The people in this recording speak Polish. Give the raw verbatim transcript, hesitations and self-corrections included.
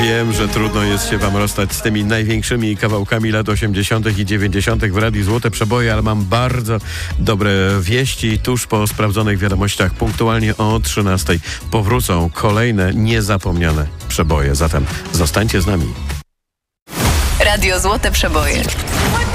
Wiem, że trudno jest się wam rozstać z tymi największymi kawałkami lat osiemdziesiątych i dziewięćdziesiątych w Radiu Złote Przeboje, ale mam bardzo dobre wieści. Tuż po sprawdzonych wiadomościach punktualnie o trzynastej powrócą kolejne niezapomniane przeboje. Zatem zostańcie z nami. Radio Złote Przeboje.